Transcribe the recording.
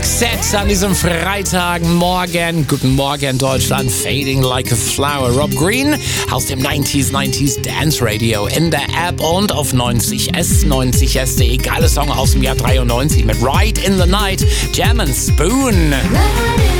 Set an diesem Freitagmorgen. Guten Morgen, Deutschland. Fading Like a Flower. Rob Green aus dem 90s Dance Radio in der App und auf 90s.de. Geile Song aus dem Jahr 93 mit Ride in the Night. Jam and Spoon.